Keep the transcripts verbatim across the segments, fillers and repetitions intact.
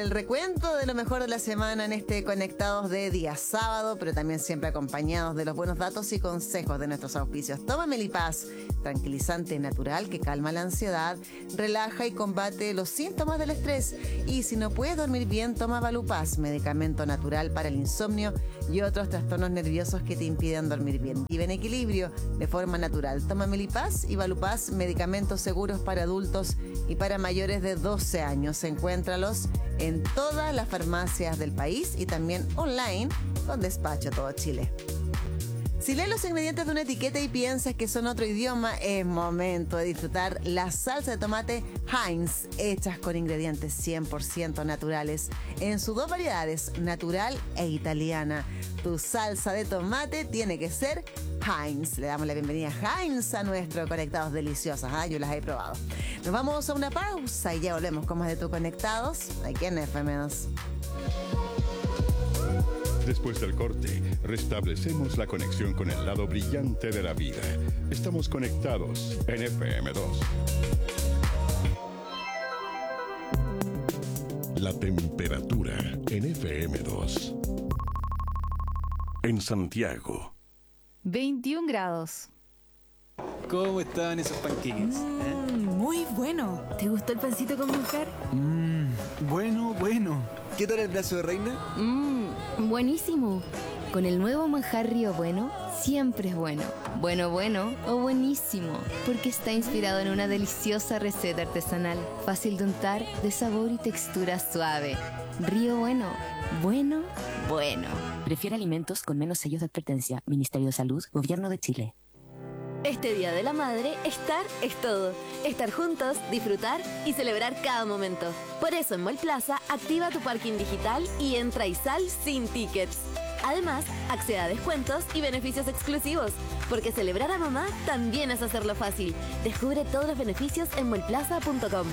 el recuento de lo mejor de la semana en este Conectados de día sábado, pero también siempre acompañados de los buenos datos y consejos de nuestros auspicios. Toma Melipaz, tranquilizante natural que calma la ansiedad, relaja y combate los síntomas del estrés. Y si no puedes dormir bien, toma Valupaz, medicamento natural para el insomnio y otros trastornos nerviosos que te impiden dormir bien. Vive en equilibrio de forma natural. Toma Melipaz y Valupaz, medicamentos seguros para adultos y para mayores de doce años. Encuéntralos en todas las farmacias del país y también online con despacho a todo Chile. Si lees los ingredientes de una etiqueta y piensas que son otro idioma, es momento de disfrutar la salsa de tomate Heinz, hechas con ingredientes cien por ciento naturales, en sus dos variedades, natural e italiana. Tu salsa de tomate tiene que ser Heinz. Le damos la bienvenida a Heinz a nuestro Conectados Deliciosas. ¿Ah? Yo las he probado. Nos vamos a una pausa y ya volvemos con más de tu Conectados aquí en F M dos. Después del corte, restablecemos la conexión con el lado brillante de la vida. Estamos conectados en F M dos. La temperatura en F M dos. En Santiago. veintiún grados. ¿Cómo estaban esos panqueques? Mm, ¿Eh? Muy bueno. ¿Te gustó el pancito con manjar? Mmm, bueno, bueno. ¿Qué tal el brazo de reina? Mmm, buenísimo. Con el nuevo manjar Río Bueno, siempre es bueno. Bueno, bueno o buenísimo, porque está inspirado en una deliciosa receta artesanal, fácil de untar, de sabor y textura suave. Río Bueno, bueno, bueno. Prefiere alimentos con menos sellos de advertencia. Ministerio de Salud, Gobierno de Chile. Este Día de la Madre, estar es todo. Estar juntos, disfrutar y celebrar cada momento. Por eso en Mall Plaza, activa tu parking digital y entra y sal sin tickets. Además, accede a descuentos y beneficios exclusivos. Porque celebrar a mamá también es hacerlo fácil. Descubre todos los beneficios en mallplaza punto com.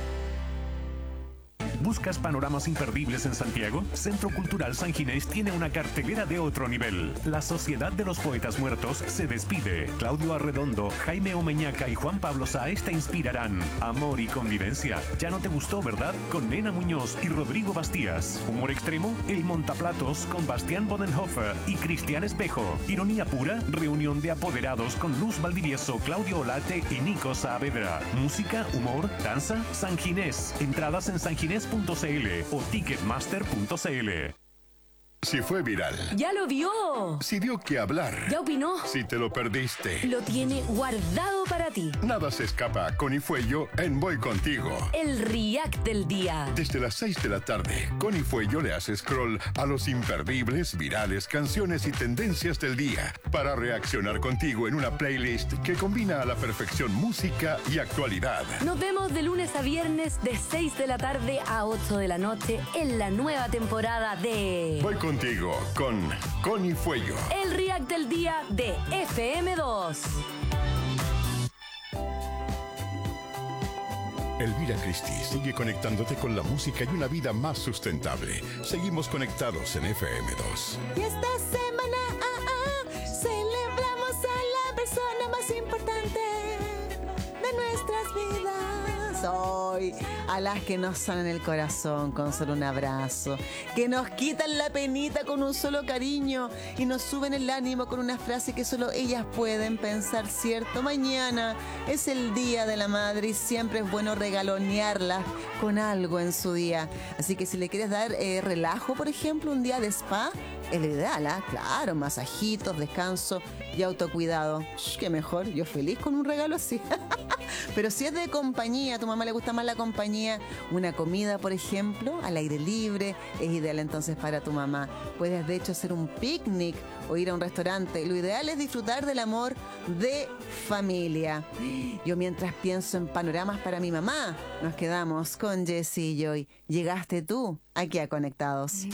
¿Buscas panoramas imperdibles en Santiago? Centro Cultural San Ginés tiene una cartelera de otro nivel. La Sociedad de los Poetas Muertos se despide. Claudio Arredondo, Jaime Omeñaca y Juan Pablo Sáez te inspirarán. Amor y convivencia. ¿Ya no te gustó, verdad? Con Nena Muñoz y Rodrigo Bastías. Humor extremo, El Montaplatos con Bastián Bodenhofer y Cristian Espejo. Ironía pura, reunión de apoderados con Luz Valdivieso, Claudio Olate y Nico Saavedra. Música, humor, danza, San Ginés. Entradas en sanginés punto c l o ticketmaster punto c l. Si fue viral. ¡Ya lo vio! Si dio que hablar. ¡Ya opinó! Si te lo perdiste. Lo tiene guardado para ti. Nada se escapa a Connie Fuello en Voy Contigo. El React del día. Desde las seis de la tarde, Connie Fuello le hace scroll a los imperdibles, virales, canciones y tendencias del día para reaccionar contigo en una playlist que combina a la perfección música y actualidad. Nos vemos de lunes a viernes de seis de la tarde a ocho de la noche en la nueva temporada de Voy Contigo con Connie Fuello. El React del día de F M dos. Elvira Christie sigue conectándote con la música y una vida más sustentable. Seguimos conectados en F M dos. Y esta semana ah, ah, celebramos a la persona más importante de nuestras vidas. Hoy, a las que nos sanan el corazón con solo un abrazo, que nos quitan la penita con un solo cariño y nos suben el ánimo con una frase que solo ellas pueden pensar, ¿cierto? Mañana es el Día de la Madre y siempre es bueno regalonearla con algo en su día. Así que si le quieres dar eh, relajo, por ejemplo, un día de spa, es lo ideal, ¿eh? Claro, masajitos, descanso y autocuidado. Shh, qué mejor, yo feliz con un regalo así. Pero si es de compañía, a tu mamá le gusta más la compañía, una comida, por ejemplo, al aire libre, es ideal entonces para tu mamá. Puedes de hecho hacer un picnic o ir a un restaurante. Lo ideal es disfrutar del amor de familia. Yo mientras pienso en panoramas para mi mamá, nos quedamos con Jessie y Joy. Llegaste tú aquí a Conectados.